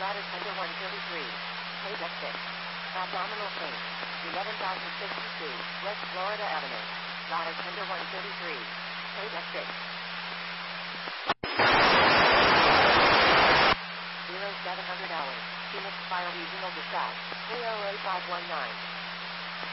Bladder tender 133. Page exit. Abdominal pain. 11,052. West Florida Avenue. Bladder tender 133. Page exit. 0700 hours. Phoenix Fire Regional Dispatch. 308519.